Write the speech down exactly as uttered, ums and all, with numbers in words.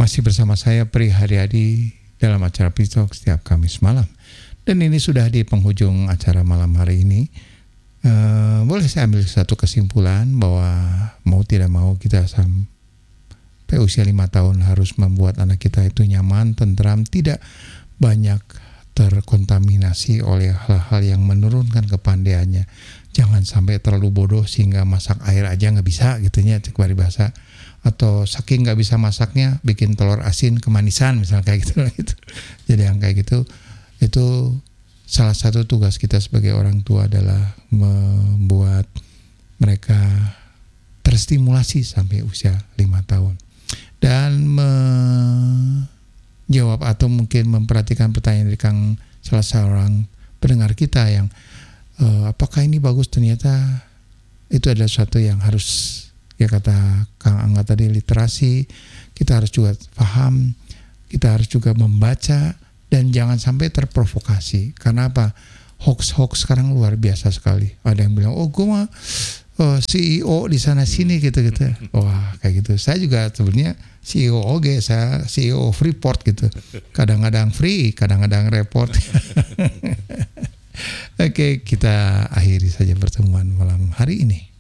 Masih bersama saya Pri Haryadi dalam acara Pri Talk setiap Kamis malam. Dan ini sudah di penghujung acara malam hari ini. Uh, boleh saya ambil satu kesimpulan bahwa mau tidak mau kita sampai usia lima tahun harus membuat anak kita itu nyaman, tentram, tidak banyak terkontaminasi oleh hal-hal yang menurunkan kepandaiannya. Jangan sampai terlalu bodoh sehingga masak air aja nggak bisa gitunya, cek bahasa. Atau saking nggak bisa masaknya bikin telur asin kemanisan misalnya kayak gitu, gitu. Jadi yang kayak gitu itu salah satu tugas kita sebagai orang tua adalah membuat mereka terstimulasi sampai usia lima tahun dan menjawab atau mungkin memperhatikan pertanyaan dari Kang salah seorang pendengar kita yang e, apakah ini bagus, ternyata itu adalah sesuatu yang harus, ya kata Kang Angga tadi, literasi. Kita harus juga paham, kita harus juga membaca, dan jangan sampai terprovokasi. Karena apa? Hoax-hoax sekarang luar biasa sekali. Ada yang bilang, oh gue mah oh, C E O di sana sini gitu-gitu. Wah kayak gitu. Saya juga sebenarnya C E O oke, saya C E O Freeport gitu. Kadang-kadang free, kadang-kadang report. Oke, kita akhiri saja pertemuan malam hari ini.